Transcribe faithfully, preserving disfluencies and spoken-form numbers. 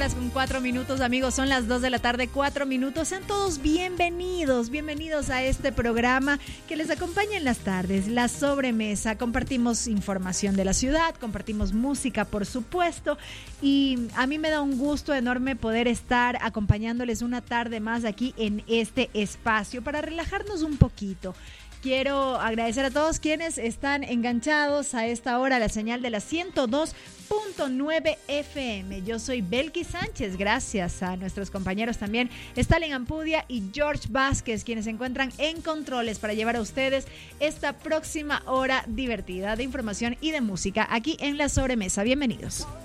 horas con cuatro minutos, amigos. Son las dos de la tarde, cuatro minutos. Sean todos bienvenidos, bienvenidos a este programa que les acompaña en las tardes, La Sobremesa. Compartimos información de la ciudad, compartimos música, por supuesto. Y a mí me da un gusto enorme poder estar acompañándoles una tarde más aquí en este espacio para relajarnos un poquito. Quiero agradecer a todos quienes están enganchados a esta hora a la señal de la ciento dos punto nueve F M. Yo soy Belkis Sánchez, gracias a nuestros compañeros también Stalin Ampudia y George Vázquez, quienes se encuentran en controles para llevar a ustedes esta próxima hora divertida de información y de música aquí en La Sobremesa. Bienvenidos.